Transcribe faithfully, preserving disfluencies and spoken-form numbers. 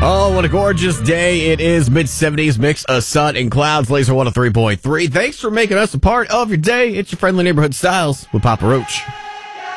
Oh, what a gorgeous day it is. mid seventies, mix of sun and clouds. Laser one oh three point three. Thanks for making us a part of your day. It's your friendly neighborhood Styles with Papa Roach.